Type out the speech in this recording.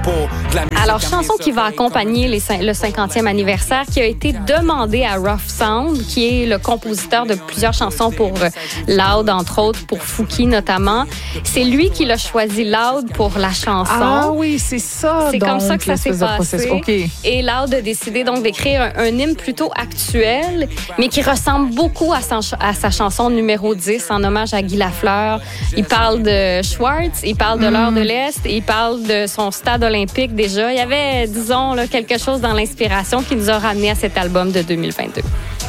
Alors, chanson qui va accompagner le 50e anniversaire, qui a été demandée à Rough Sound, qui est le compositeur de plusieurs chansons pour Loud, entre autres, pour Fouki notamment. C'est lui qui l'a choisi, Loud, pour la chanson. Ah oui, c'est ça. C'est donc, comme ça que ça s'est passé. Okay. Et Loud a décidé donc d'écrire un hymne plutôt actuel, mais qui ressemble beaucoup à sa chanson numéro 10, en hommage à Guy Lafleur. Il parle de Schwartz, il parle de l'heure de l'Est, et il parle de son stade olympique déjà. Il y avait, disons, là, quelque chose dans l'inspiration qui nous a ramené à cet album de 2022.